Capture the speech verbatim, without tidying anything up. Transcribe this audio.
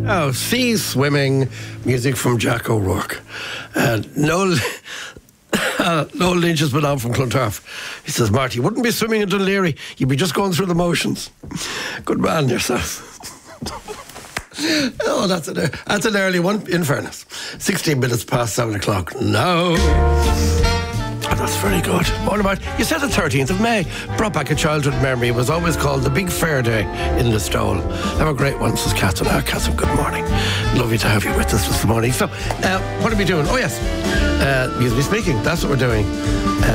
Oh, sea swimming, music from Jack O'Rourke. Uh, Noel, uh, Noel Lynch has been on from Clontarf. He says, Marty, you wouldn't be swimming in Dunleary, you'd be just going through the motions. Good man yourself. Oh, that's an, that's an early one, in fairness. sixteen minutes past seven o'clock. No. Oh, that's very good. What about, you said the thirteenth of May. Brought back a childhood memory. It was always called the Big Fair Day in Listowel. Have a great one, says Catherine. Ah, Catherine, good morning. Lovely to have you with us this morning. So, uh, what are we doing? Oh, yes. Uh, musically speaking, that's what we're doing. Uh,